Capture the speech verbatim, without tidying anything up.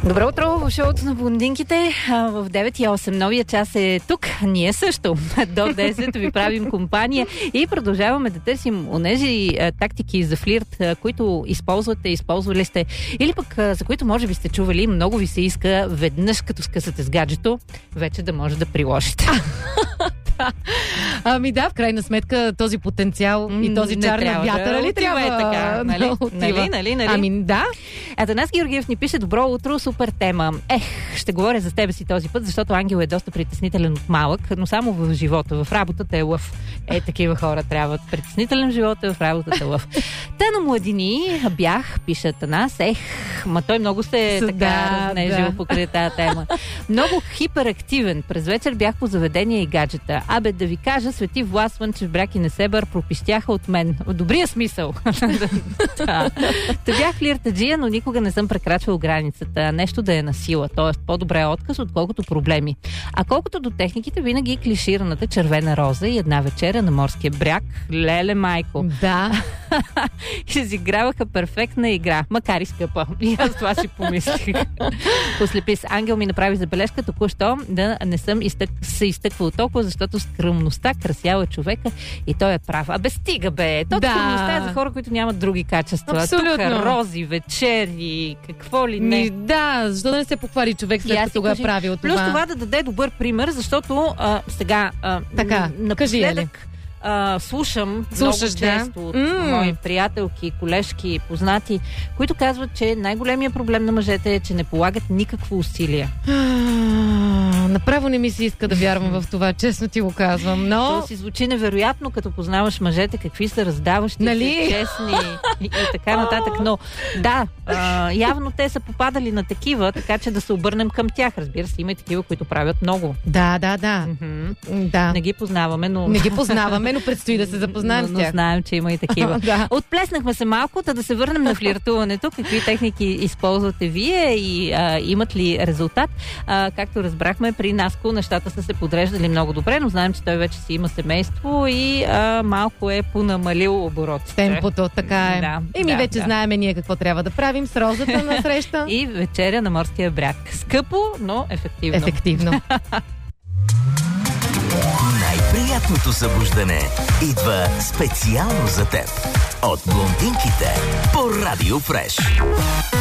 Добро утро в шоуто на блондинките. В девет и осем новия час е тук. Ние също. До десет ви правим компания и продължаваме да търсим онези тактики за флирт, които използвате, използвали сте, или пък за които може би сте чували, много ви се иска веднъж като скъсате с гаджето, вече да може да приложите. Ами да, в крайна сметка този потенциал и този чар на вятъра ли трябва е така, нали? да отива? Нали, нали, нали? Ами да. Атанас Георгиев ни пише: добро утро, супер тема. Ех, ще говоря за тебе си този път, защото Ангел е доста притеснителен от малък, но само в живота, в работата е лъв. Е, такива хора трябват. Притеснителен в живота, в работата е лъв. Та на младини бях, пише Атанас. Ех, ма той много се така да, разнежил да. покрай тази тема. Много хиперактивен. През вечер бях по заведение и гаджета. Абе, да ви кажа, Свети Влас, Слънчев бряг и Несебър пропищяха от мен. В добрия смисъл. Та бях флиртаджия, но никога не съм прекрачвал границата. Нещо да е на сила. Тоест, по-добре е отказ, отколкото проблеми. А колкото до техниките, винаги е клишираната червена роза и една вечеря на морския бряг. Леле, майко. Да. Изиграваха перфектна игра, макар и скъпа. И аз това си помислих. Послепис Ангел ми направи забележка току-що да не съм изтък... се изтъквал толкова, защото скръмността красява човека и той е прав. Абе, стига бе! То Да. скръмността е за хора, които нямат други качества. Абсолютно. Тук рози, вечери, какво ли не. Ми, да, защо да не се похвали човек след И аз като си го е кажи, правил това? Плюс това да даде добър пример, защото а, сега а, Така, н- кажи, напоследък а, слушам Слушаш, много да. често от М. мои приятелки, колежки, познати, които казват, че най-големият проблем на мъжете е, че не полагат никакво усилие. А, направо не ми се иска да вярвам в това, честно ти го казвам, но... То си звучи невероятно, като познаваш мъжете, какви са раздаващи, Нали? честни и, и така нататък. Но да, а, явно те са попадали на такива, така че да се обърнем към тях. Разбира се, има и такива, които правят много. Да, да, да. Мгм. Да. Не ги познаваме, но... Не ги познаваме, но предстои да се запознаем но, с но тях. знаем, че има и такива. Да. Отплеснахме се малко, та да се върнем на флиртуването. Какви техники използвате вие и а, имат ли резултат? А, както разбрахме, при Наско нещата са се подреждали много добре, но знаем, че той вече си има семейство и а, малко е понамалил оборотите. Темпото, така е. Да, И ми да, вече да. знаеме ние какво трябва да правим с розата на среща. И вечеря на морския бряг. Скъпо, но ефективно. Ефективно. Най-приятното събуждане идва специално за теб от блондинките по Радио Фреш.